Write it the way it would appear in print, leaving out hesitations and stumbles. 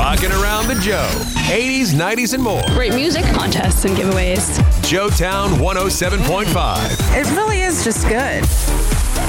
Rocking around the Joe. 80s, 90s, and more. Great music, contests, and giveaways. Joetown 107.5. It really is just good.